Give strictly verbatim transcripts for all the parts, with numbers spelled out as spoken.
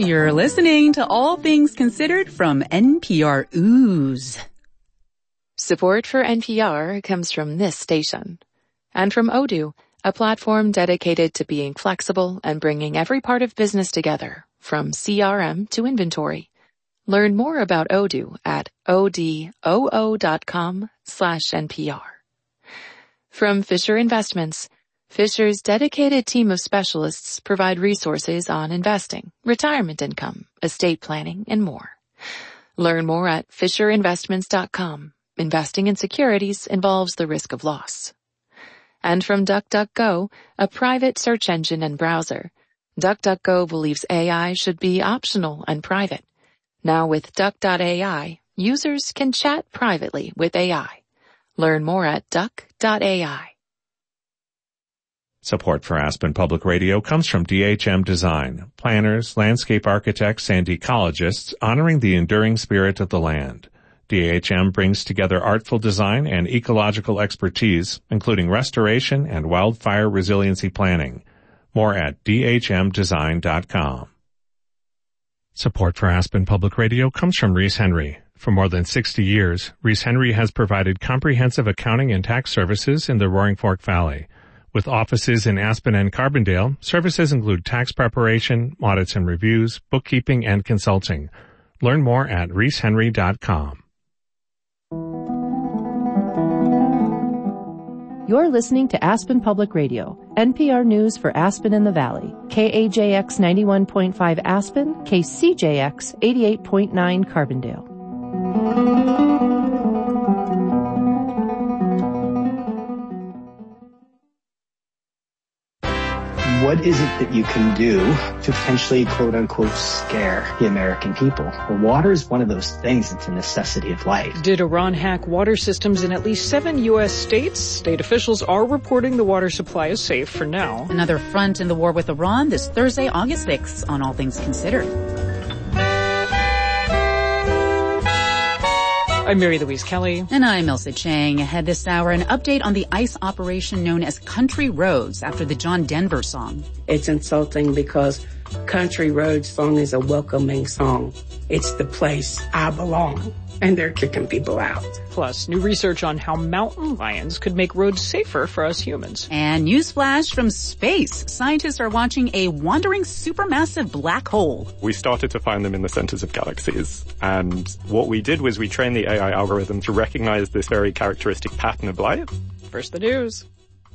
You're listening to All Things Considered from N P R Ooze. Support for N P R comes from this station. And from Odoo, a platform dedicated to being flexible and bringing every part of business together, from C R M to inventory. Learn more about Odoo at odoo.com slash NPR. From Fisher Investments, Fisher's dedicated team of specialists provide resources on investing, retirement income, estate planning, and more. Learn more at fisher investments dot com. Investing in securities involves the risk of loss. And from DuckDuckGo, a private search engine and browser, DuckDuckGo believes A I should be optional and private. Now with Duck dot A I, users can chat privately with A I. Learn more at duck dot A I. Support for Aspen Public Radio comes from D H M Design, planners, landscape architects, and ecologists honoring the enduring spirit of the land. D H M brings together artful design and ecological expertise, including restoration and wildfire resiliency planning. More at d h m design dot com. Support for Aspen Public Radio comes from Reese Henry. For more than sixty years, Reese Henry has provided comprehensive accounting and tax services in the Roaring Fork Valley. With offices in Aspen and Carbondale, services include tax preparation, audits and reviews, bookkeeping, and consulting. Learn more at reese henry dot com. You're listening to Aspen Public Radio, N P R News for Aspen and the Valley. K A J X ninety-one point five Aspen, K C J X eighty-eight point nine Carbondale. What is it that you can do to potentially, quote unquote, scare the American people? Well, water is one of those things that's a necessity of life. Did Iran hack water systems in at least seven U S states? State officials are reporting the water supply is safe for now. Another front in the war with Iran this Thursday, August sixth, on All Things Considered. I'm Mary Louise Kelly. And I'm Elsa Chang. Ahead this hour, an update on the ICE operation known as Country Roads after the John Denver song. It's insulting because Country Roads song is a welcoming song. It's the place I belong. And they're kicking people out. Plus, new research on how mountain lions could make roads safer for us humans. And newsflash from space. Scientists are watching a wandering supermassive black hole. We started to find them in the centers of galaxies. And what we did was we trained the A I algorithm to recognize this very characteristic pattern of light. First, the news.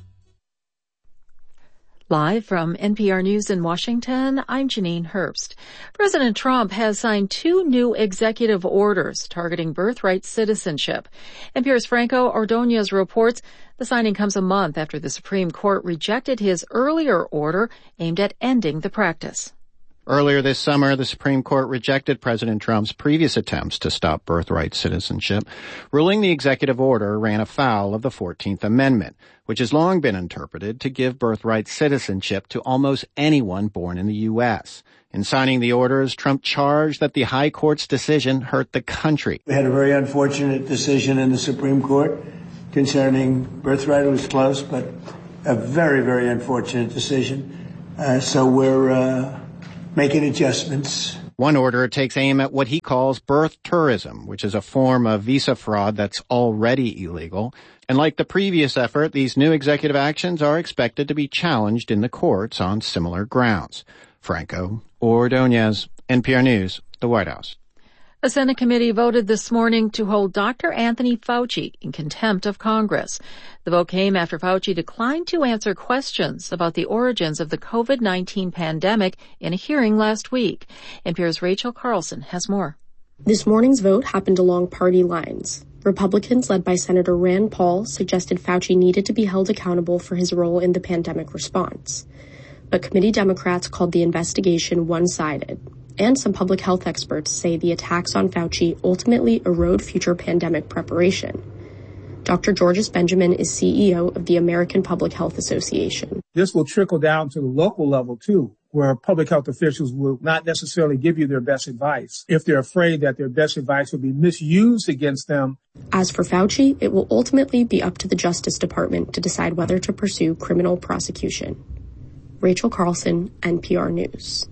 Live from N P R News in Washington, I'm Janine Herbst. President Trump has signed two new executive orders targeting birthright citizenship. N P R's Franco Ordonez reports the signing comes a month after the Supreme Court rejected his earlier order aimed at ending the practice. Earlier this summer, the Supreme Court rejected President Trump's previous attempts to stop birthright citizenship, ruling the executive order ran afoul of the fourteenth Amendment, which has long been interpreted to give birthright citizenship to almost anyone born in the U S. In signing the orders, Trump charged that the High Court's decision hurt the country. We had a very unfortunate decision in the Supreme Court concerning birthright. It was close, but a very, very unfortunate decision. Uh, so we're uh, making adjustments. One order takes aim at what he calls birth tourism, which is a form of visa fraud that's already illegal. And like the previous effort, these new executive actions are expected to be challenged in the courts on similar grounds. Franco Ordonez, N P R News, the White House. A Senate committee voted this morning to hold Doctor Anthony Fauci in contempt of Congress. The vote came after Fauci declined to answer questions about the origins of the COVID nineteen pandemic in a hearing last week. N P R's Rachel Carlson has more. This morning's vote happened along party lines. Republicans led by Senator Rand Paul suggested Fauci needed to be held accountable for his role in the pandemic response. But committee Democrats called the investigation one-sided. And some public health experts say the attacks on Fauci ultimately erode future pandemic preparation. Doctor Georges Benjamin is C E O of the American Public Health Association. This will trickle down to the local level, too, where public health officials will not necessarily give you their best advice if they're afraid that their best advice will be misused against them. As for Fauci, it will ultimately be up to the Justice Department to decide whether to pursue criminal prosecution. Rachel Carlson, N P R News.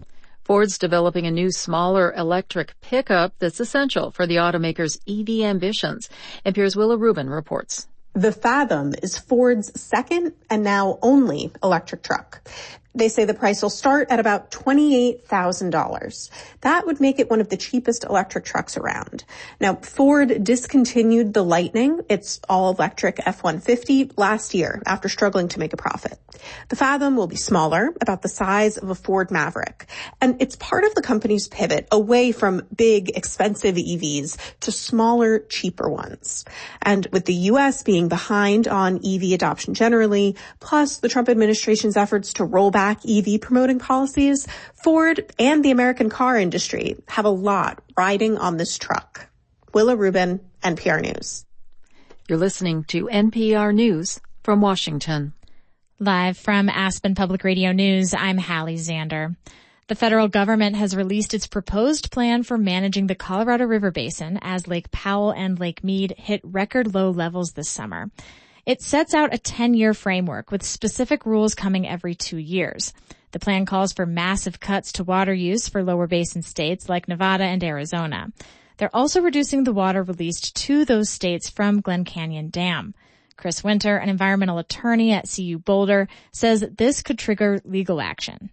Ford's developing a new, smaller electric pickup that's essential for the automaker's E V ambitions. N P R's Willa Rubin reports. The Fathom is Ford's second and now only electric truck. They say the price will start at about twenty-eight thousand dollars. That would make it one of the cheapest electric trucks around. Now, Ford discontinued the Lightning, its all-electric F one fifty, last year after struggling to make a profit. The Fathom will be smaller, about the size of a Ford Maverick, and it's part of the company's pivot away from big, expensive E Vs to smaller, cheaper ones. And with the U S being behind on E V adoption generally, plus the Trump administration's efforts to roll back E V promoting policies, Ford and the American car industry have a lot riding on this truck. Willa Rubin, N P R News. You're listening to N P R News from Washington. Live from Aspen Public Radio News, I'm Hallie Zander. The federal government has released its proposed plan for managing the Colorado River Basin as Lake Powell and Lake Mead hit record low levels this summer. It sets out a ten-year framework with specific rules coming every two years. The plan calls for massive cuts to water use for lower basin states like Nevada and Arizona. They're also reducing the water released to those states from Glen Canyon Dam. Chris Winter, an environmental attorney at C U Boulder, says this could trigger legal action.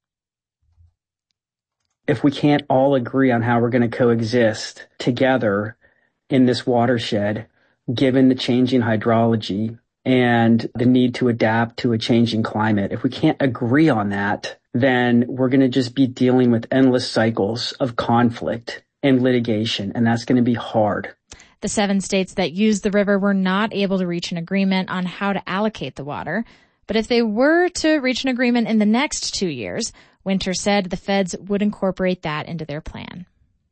If we can't all agree on how we're going to coexist together in this watershed, given the changing hydrology and the need to adapt to a changing climate, if we can't agree on that, then we're going to just be dealing with endless cycles of conflict and litigation, and that's going to be hard. The seven states that use the river were not able to reach an agreement on how to allocate the water. But if they were to reach an agreement in the next two years, Winter said the feds would incorporate that into their plan.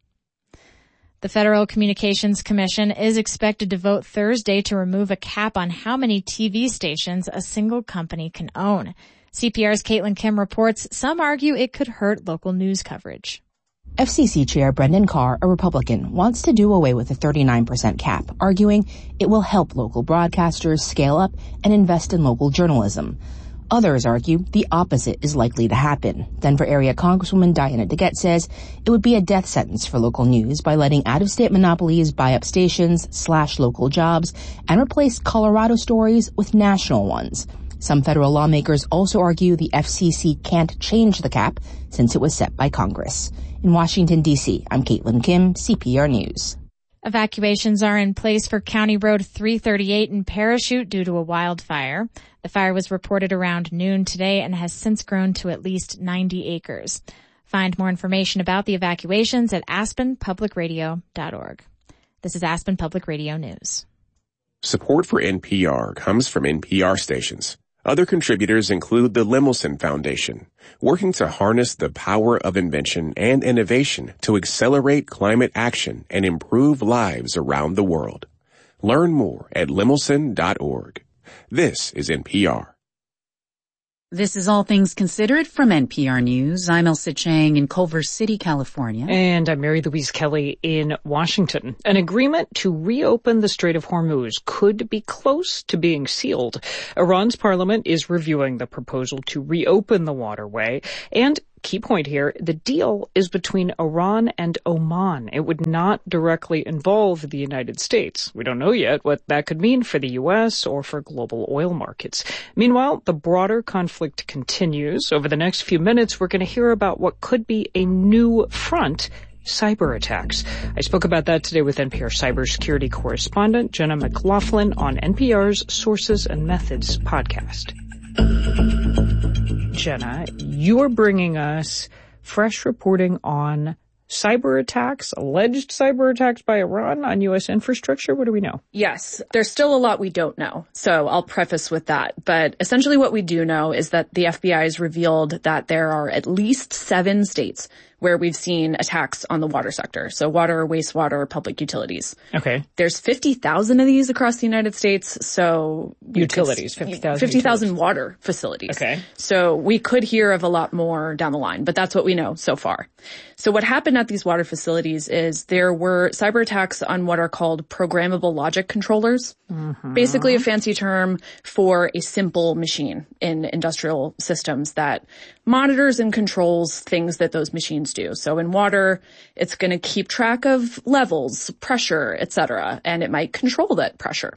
The Federal Communications Commission is expected to vote Thursday to remove a cap on how many T V stations a single company can own. C P R's Caitlin Kim reports some argue it could hurt local news coverage. F C C Chair Brendan Carr, a Republican, wants to do away with the thirty-nine percent cap, arguing it will help local broadcasters scale up and invest in local journalism. Others argue the opposite is likely to happen. Denver area Congresswoman Diana DeGette says it would be a death sentence for local news by letting out-of-state monopolies buy up stations, slash local jobs, and replace Colorado stories with national ones. Some federal lawmakers also argue the F C C can't change the cap since it was set by Congress. In Washington, D C, I'm Caitlin Kim, C P R News. Evacuations are in place for County Road three thirty-eight in Parachute due to a wildfire. The fire was reported around noon today and has since grown to at least ninety acres. Find more information about the evacuations at aspen public radio dot org. This is Aspen Public Radio News. Support for N P R comes from N P R stations. Other contributors include the Lemelson Foundation, working to harness the power of invention and innovation to accelerate climate action and improve lives around the world. Learn more at lemelson dot org. This is N P R. This is All Things Considered from N P R News. I'm Elsa Chang in Culver City, California. And I'm Mary Louise Kelly in Washington. An agreement to reopen the Strait of Hormuz could be close to being sealed. Iran's parliament is reviewing the proposal to reopen the waterway. And key point here, the deal is between Iran and Oman. It would not directly involve the United States. We don't know yet what that could mean for the U S or for global oil markets. Meanwhile, the broader conflict continues. Over the next few minutes, we're going to hear about what could be a new front, cyber attacks. I spoke about that today with N P R cybersecurity correspondent Jenna McLaughlin on N P R's Sources and Methods podcast. Jenna, you're bringing us fresh reporting on cyber attacks, alleged cyber attacks by Iran on U S infrastructure. What do we know? Yes, there's still a lot we don't know. So I'll preface with that. But essentially what we do know is that the F B I has revealed that there are at least seven states where we've seen attacks on the water sector. So water, wastewater, public utilities. Okay. There's fifty thousand of these across the United States. So utilities, fifty thousand. fifty thousand water facilities. Okay. So we could hear of a lot more down the line, but that's what we know so far. So what happened at these water facilities is there were cyber attacks on what are called programmable logic controllers. Mm-hmm. Basically a fancy term for a simple machine in industrial systems that monitors and controls things that those machines do. So in water, it's going to keep track of levels, pressure, et cetera, and it might control that pressure.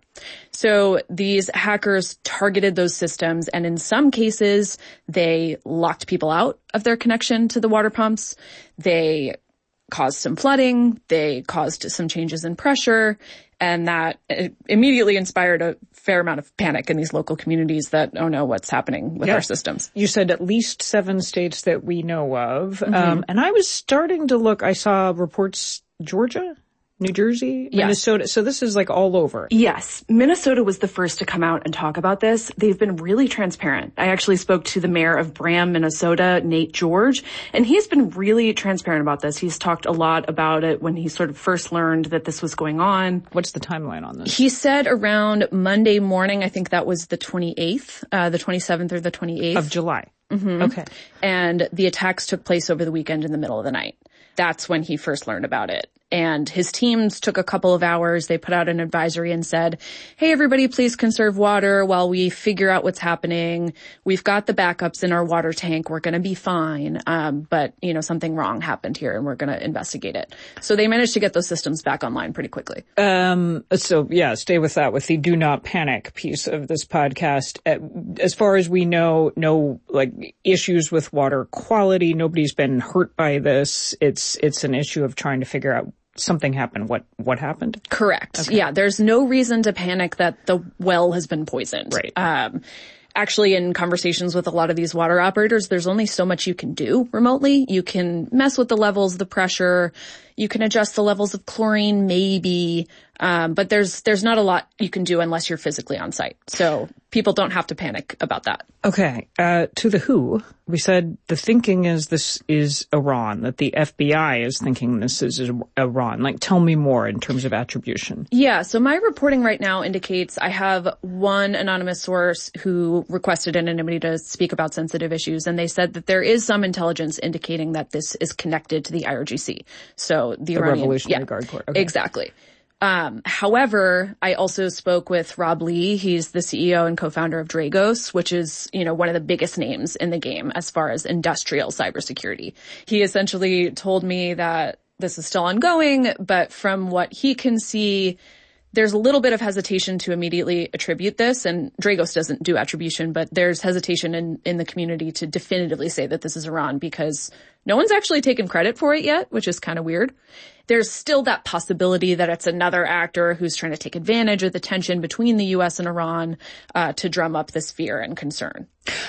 So these hackers targeted those systems, and in some cases, they locked people out of their connection to the water pumps. They caused some flooding. They caused some changes in pressure. And that immediately inspired a fair amount of panic in these local communities that, oh no, what's happening with yeah. our systems? You said at least seven states that we know of. Mm-hmm. Um, and I was starting to look, I saw reports, Georgia, New Jersey, yes. Minnesota. So this is like all over. Yes. Minnesota was the first to come out and talk about this. They've been really transparent. I actually spoke to the mayor of Bram, Minnesota, Nate George, and he's been really transparent about this. He's talked a lot about it when he sort of first learned that this was going on. What's the timeline on this? He said around Monday morning, I think that was the twenty-eighth, uh, the twenty-seventh or the twenty-eighth. Of July. Mm-hmm. Okay. And the attacks took place over the weekend in the middle of the night. That's when he first learned about it. And his teams took a couple of hours. They put out an advisory and said, hey, everybody, please conserve water while we figure out what's happening. We've got the backups in our water tank. We're going to be fine. Um, but, you know, something wrong happened here and we're going to investigate it. So they managed to get those systems back online pretty quickly. Um, so yeah, stay with that, with the do not panic piece of this podcast. As far as we know, no, like, issues with water quality. Nobody's been hurt by this. It's, it's an issue of trying to figure out something happened. What, what happened? Correct. Okay. Yeah. There's no reason to panic that the well has been poisoned. Right. Um, actually, in conversations with a lot of these water operators, there's only so much you can do remotely. You can mess with the levels, the pressure. You can adjust the levels of chlorine, maybe. Um, but there's, there's not a lot you can do unless you're physically on site. So people don't have to panic about that. Okay. Uh, to the W H O, we said the thinking is this is Iran, that the F B I is thinking this is Iran. Like, tell me more in terms of attribution. Yeah. So my reporting right now indicates I have one anonymous source who requested anonymity to speak about sensitive issues. And they said that there is some intelligence indicating that this is connected to the I R G C. So the, the Iranian, Revolutionary yeah, Guard Corps. Okay. Exactly. Um, however, I also spoke with Rob Lee. He's the C E O and co-founder of Dragos, which is, you know, one of the biggest names in the game as far as industrial cybersecurity. He essentially told me that this is still ongoing, but from what he can see, there's a little bit of hesitation to immediately attribute this, and Dragos doesn't do attribution, but there's hesitation in, in the community to definitively say that this is Iran because no one's actually taken credit for it yet, which is kind of weird. There's still that possibility that it's another actor who's trying to take advantage of the tension between the U S and Iran uh, to drum up this fear and concern.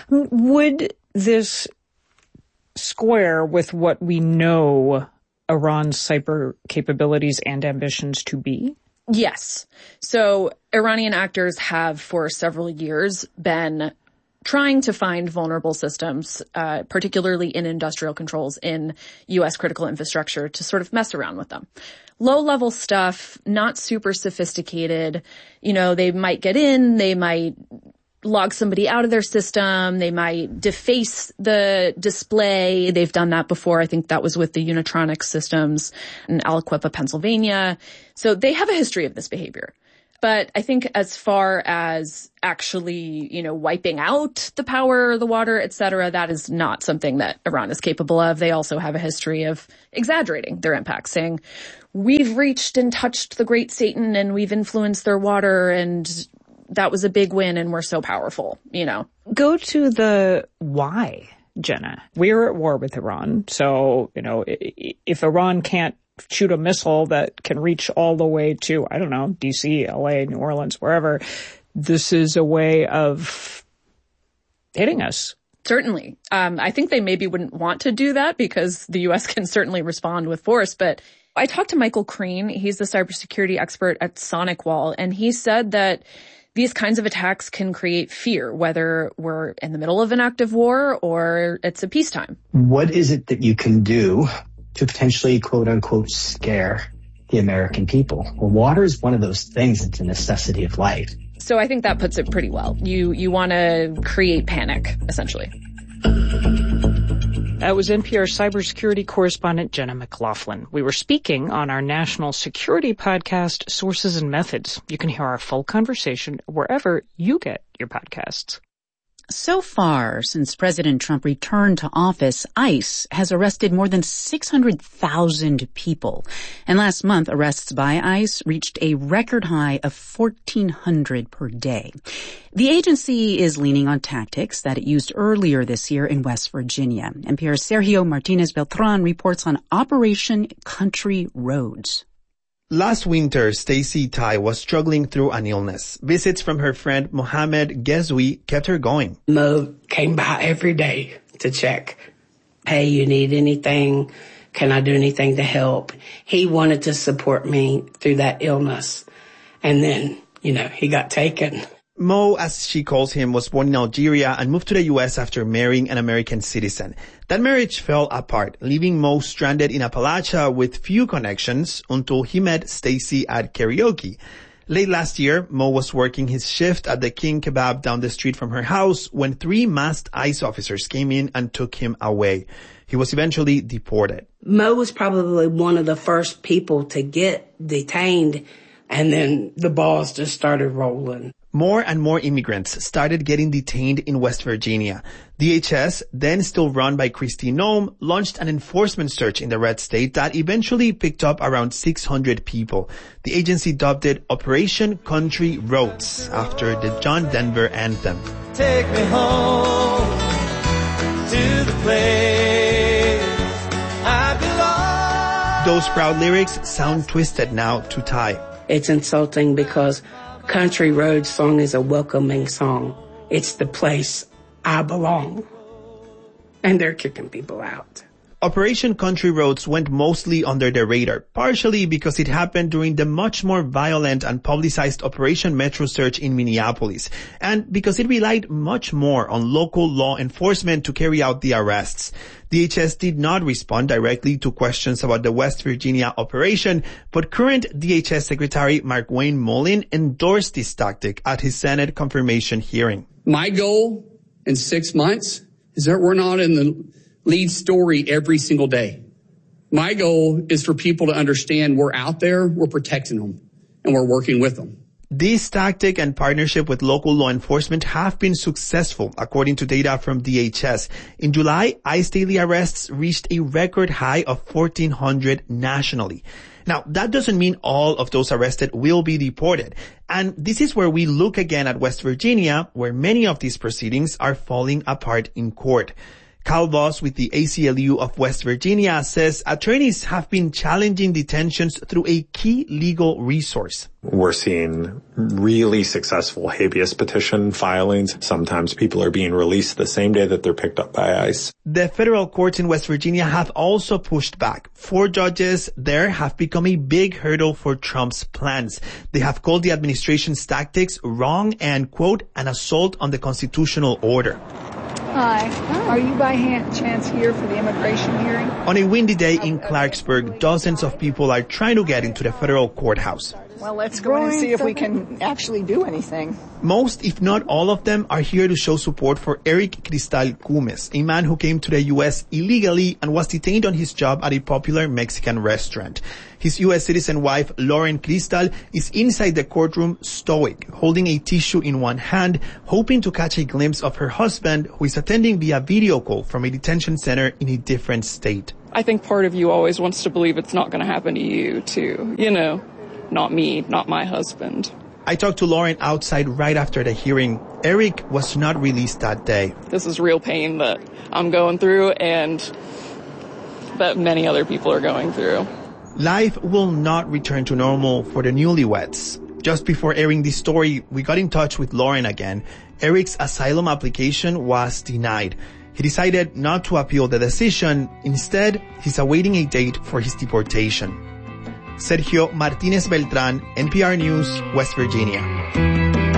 Would this square with what we know Iran's cyber capabilities and ambitions to be? Yes. So Iranian actors have for several years been trying to find vulnerable systems, uh, particularly in industrial controls in U S critical infrastructure, to sort of mess around with them. Low-level stuff, not super sophisticated. You know, they might get in, they might log somebody out of their system, they might deface the display. They've done that before. I think that was with the Unitronics systems in Aliquippa, Pennsylvania. So they have a history of this behavior. But I think as far as actually, you know, wiping out the power, the water, et cetera, that is not something that Iran is capable of. They also have a history of exaggerating their impact, saying, we've reached and touched the great Satan and we've influenced their water and that was a big win and we're so powerful, you know. Go to the why, Jenna. We're at war with Iran. So, you know, if Iran can't shoot a missile that can reach all the way to, I don't know, D C, L A, New Orleans, wherever, this is a way of hitting us. Certainly. Um, I think they maybe wouldn't want to do that because the U S can certainly respond with force. But I talked to Michael Crean. He's the cybersecurity expert at SonicWall, and he said that these kinds of attacks can create fear, whether we're in the middle of an active war or it's a peacetime. What is it that you can do to potentially, quote unquote, scare the American people? Well, water is one of those things. It's a necessity of life. So I think that puts it pretty well. You, you want to create panic, essentially. That was N P R cybersecurity correspondent Jenna McLaughlin. We were speaking on our national security podcast, Sources and Methods. You can hear our full conversation wherever you get your podcasts. So far, since President Trump returned to office, ICE has arrested more than six hundred thousand people. And last month, arrests by ICE reached a record high of fourteen hundred per day. The agency is leaning on tactics that it used earlier this year in West Virginia. N P R's Sergio Martinez Beltran reports on Operation Country Roads. Last winter, Stacy Tai was struggling through an illness. Visits from her friend Mohammed Ghezwi kept her going. Mo came by every day to check. Hey, you need anything? Can I do anything to help? He wanted to support me through that illness. And then, you know, he got taken. Mo, as she calls him, was born in Algeria and moved to the U S after marrying an American citizen. That marriage fell apart, leaving Mo stranded in Appalachia with few connections until he met Stacy at karaoke. Late last year, Mo was working his shift at the King Kebab down the street from her house when three masked ICE officers came in and took him away. He was eventually deported. Mo was probably one of the first people to get detained, and then the balls just started rolling. More and more immigrants started getting detained in West Virginia. D H S, then still run by Kristi Noem, launched an enforcement search in the red state that eventually picked up around six hundred people. The agency dubbed it Operation Country Roads after the John Denver anthem. Take me home to the place I belong. Those proud lyrics sound twisted now to Tai. It's insulting because Country Roads song is a welcoming song. It's the place I belong. And they're kicking people out. Operation Country Roads went mostly under the radar, partially because it happened during the much more violent and publicized Operation Metro Search in Minneapolis, and because it relied much more on local law enforcement to carry out the arrests. D H S did not respond directly to questions about the West Virginia operation, but current D H S Secretary Markwayne Mullin endorsed this tactic at his Senate confirmation hearing. My goal in six months is that we're not in the lead story every single day. My goal is for people to understand we're out there, we're protecting them, and we're working with them. This tactic and partnership with local law enforcement have been successful, according to data from D H S. In July, ICE daily arrests reached a record high of fourteen hundred nationally. Now, that doesn't mean all of those arrested will be deported. And this is where we look again at West Virginia, where many of these proceedings are falling apart in court. Cal Voss with the A C L U of West Virginia says attorneys have been challenging detentions through a key legal resource. We're seeing really successful habeas petition filings. Sometimes people are being released the same day that they're picked up by ICE. The federal courts in West Virginia have also pushed back. Four judges there have become a big hurdle for Trump's plans. They have called the administration's tactics wrong and, quote, an assault on the constitutional order. Hi. Are you by hand, chance here for the immigration hearing? On a windy day in Clarksburg, dozens of people are trying to get into the federal courthouse. Well, let's go in and see if we can actually do anything. Most, if not all of them, are here to show support for Eric Cristal Cumes, a man who came to the U S illegally and was detained on his job at a popular Mexican restaurant. His U S citizen wife, Lauren Cristal, is inside the courtroom stoic, holding a tissue in one hand, hoping to catch a glimpse of her husband, who is attending via video call from a detention center in a different state. I think part of you always wants to believe it's not going to happen to you, too. You know, not me, not my husband. I talked to Lauren outside right after the hearing. Eric was not released that day. This is real pain that I'm going through and that many other people are going through. Life will not return to normal for the newlyweds. Just before airing this story, we got in touch with Lauren again. Eric's asylum application was denied. He decided not to appeal the decision. Instead, he's awaiting a date for his deportation. Sergio Martinez Beltran, N P R News, West Virginia.